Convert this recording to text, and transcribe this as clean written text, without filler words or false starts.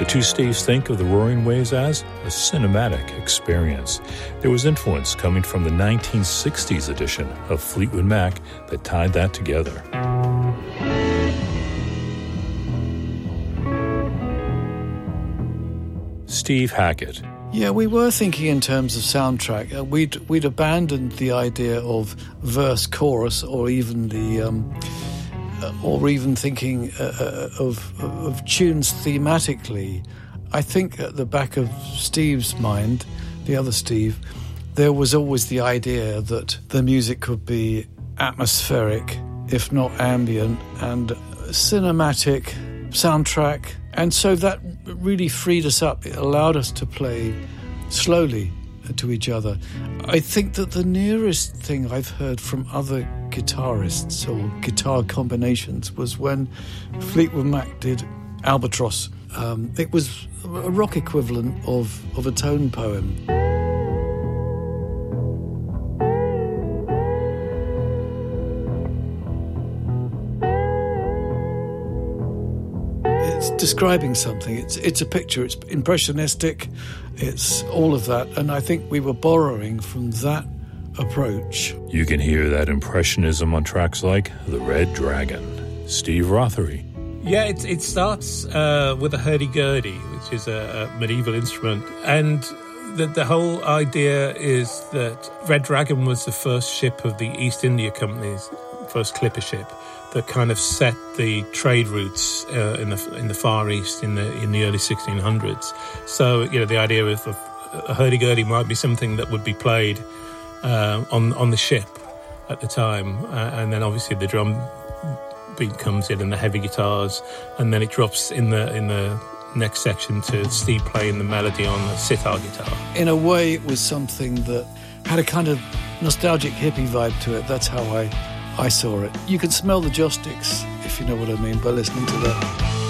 The two Steves think of the Roaring Waves as a cinematic experience. There was influence coming from the 1960s edition of Fleetwood Mac that tied that together. Steve Hackett. Yeah, we were thinking in terms of soundtrack. We'd abandoned the idea of verse, chorus, or even thinking of tunes thematically. I think at the back of Steve's mind, the other Steve, there was always the idea that the music could be atmospheric, if not ambient, and cinematic soundtrack. And so that really freed us up. It allowed us to play slowly to each other. I think that the nearest thing I've heard from other guitarists or guitar combinations was when Fleetwood Mac did Albatross. It was a rock equivalent of a tone poem. Describing something. It's a picture. It's impressionistic. It's all of that. And I think we were borrowing from that approach. You can hear that impressionism on tracks like The Red Dragon. Steve Rothery. Yeah, it starts with a hurdy-gurdy, which is a medieval instrument. And the whole idea is that Red Dragon was the first ship of the East India Company's first clipper ship that kind of set the trade routes in the Far East in the early 1600s. So, the idea of a hurdy-gurdy might be something that would be played on the ship at the time, and then obviously the drum beat comes in and the heavy guitars, and then it drops in the next section to Steve playing the melody on the sitar guitar. In a way, it was something that had a kind of nostalgic hippie vibe to it. That's how I saw it. You can smell the joss sticks, if you know what I mean, by listening to that.